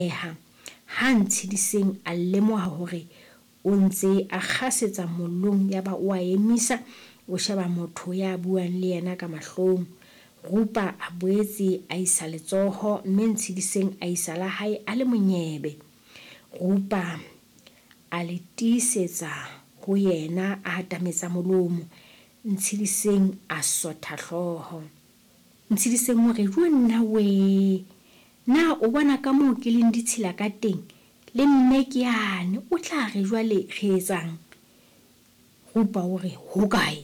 ha Ntshediseng a lemoha hore o ntse a kgasetsa mollong, yaba o a emisa, o sheba motho ya buang le yena ka mahlong. Rupa a boetse a isa letsoho, mme Ntshediseng a isa la hae a le monyebe. Rupa a le tiisetsa ho yena, a atametsa molomo. Ntshediseng a sotha hlooho. Ntshediseng o re, "Jo nna we, na o bona ka moo ke leng ditshila ka teng? Le mme ke yane, o tla re jwale re etsang?" Rupa o re, "Hokae?"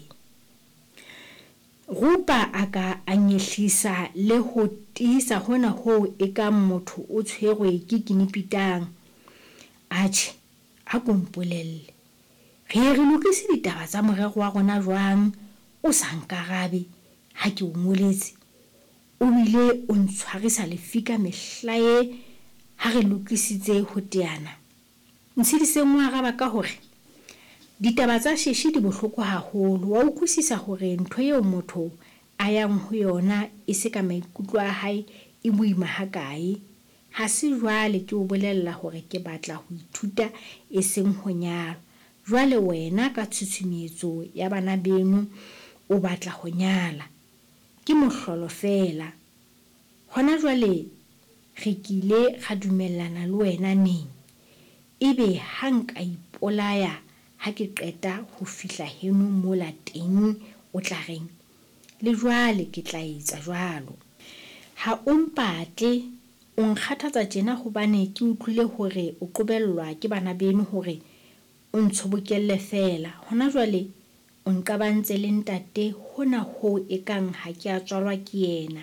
Rupa a ka a nyehlisa le ho tiisa hona ho e ka motho o tshwerwe ke kinipitang. "Atjhe, a ko mpolelle. Re lokise ditaba tsa morero wa rona jwang o sa nkarabe ha ke o ngoletse? O bile o ntshwarisa lefika mehlae ha re lokisitse ho teana." Ntshediseng o araba ka hore, "Ditaba tsa Sheshe di bohloko haholo. Wa utlwisisa hore ntho eo motho a yang ho yona e se ka maikutlo a hae e boima hakae. Ha se jwale ke o bolella hore ke batla ho ithuta e seng ho nyalwa. Jwale wena ka tshusumetso ya bana beno o batla ho nyala. Ke mohlolo fela. Hona jwale re kile ra dumellana le wena neng? Ebe ha nka ipolaya ha ke qeta ho fihla heno mola teng, o tla reng? Le jwale ke tla etsa jwalo. Ha o mpatle o nkgathatsa tjena hobane ke utlwile hore o qobellwa ke bana beno hore o ntshobokelle fela. Hona jwale o nqabantse le ntate, hona ho ekang ha ke a tswalwa ke yena."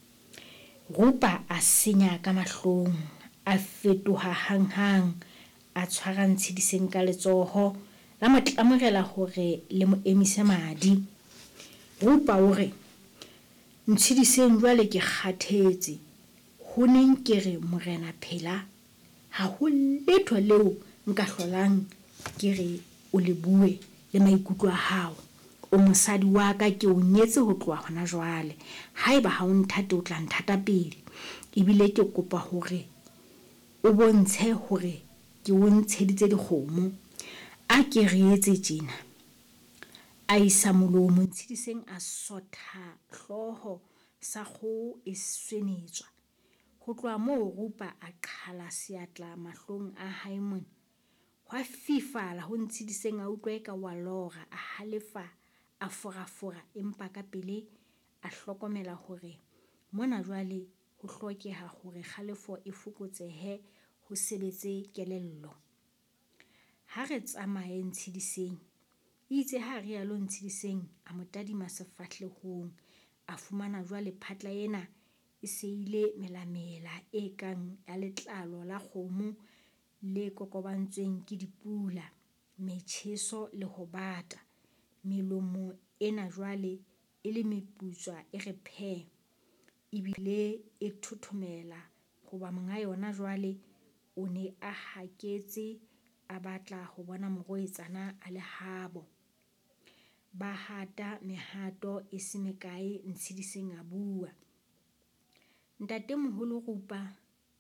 Rupa a senya ka mahlong, a fetoha hanghang, a tshwara Ntshediseng ka letsoho, la mo tlamorela hore le mo emise madi. Rupa o re, "Ntshediseng, jwale ke kgathetse. Ho neng ke re morena phela, ha ho letho leo nka hlolang ke re o le bue le maikutlo a hao. O mosadi wa ka, ke o nyetse ho tloha hona jwale. Haeba ha o nthate, o tla nthata pele. Ebile ke kopa hore o bontshe hore ke o ntsheditse dikgomo. A ke re etse tjena." A isa molomo. Ntshediseng a sotha hlooho, sa kgoho e swenetswa. Ho tloha moo Rupa a qhala seatla mahlong a hae mona. Hwa fifala ho Ntshediseng, a utlwa eka wa lora, a halefa, a forafora, empa ka pele a hlokomela hore mona jwale ho hlokeha hore kgalefo e fokotsehe, ho sebetse kelello. "Ha re tsamaye Ntshediseng." Itse ha re yalo Ntshediseng a mo tadima sefahlehong, a fumana jwale phatla ena e seile melamela e kang ya letlalo la kgomo le kokobantsweng ke dipula, metjheso le ho bata. Melomo ena jwale e le meputswa e re phe, ebile e thothomela hoba monga yona jwale o ne a haketse, a batla ho bona morwetsana a le habo. Ba hata mehato e se mekae, Ntshediseng a bua. "Ntatemoholo Rupa,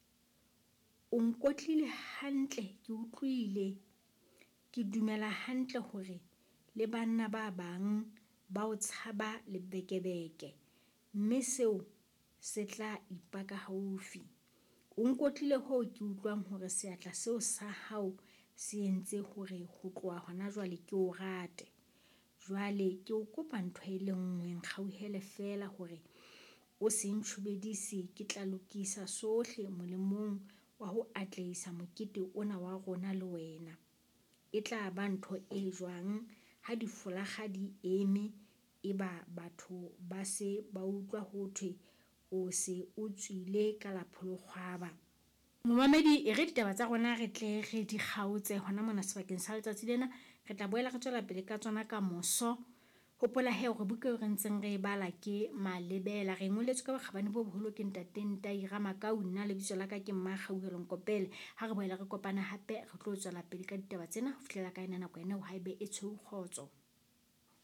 o nkotlile hantle, ke utlwile. Ke dumela hantle hore le banna ba bang ba o tshaba lebekebeke, mme seo se tla ipaka haufi. O nkotlile hoo ke utlwang hore seatla seo sa hao se entse hore ho tloha hona jwale ke o rate. Jwale ke o kopa ntho e le nngwe, nkgauhele fela hore o se ntshobedise, ke tla lokisa sohle molemong wa ho atlehisa mokete ona wa rona le wena. E tla ba ntho e jwang ha difolakga di eme, eba batho ba se ba utlwa ho thwe o se o tswile ka la pholokgwaba." Momamedi, e re ditaba tsa rona re tle re di kgaotse hona mona sebakeng sa letsatsi lena. Re tla boela re tswela pele ka tsona ka moso. Hopola hee hore buka eo re ntseng re e bala ke Malebela. Re ngoletswe ka bokgabane bo boholo ke ntate Ntaira Makau. Nna lebitso la ka ke Mmakgauhelo Nkopele. Ha re boela re kopana hape, re tlo tswela pele ka ditaba tsena ho fihlela ka ena nako ena, haebe e tshweu kgotso.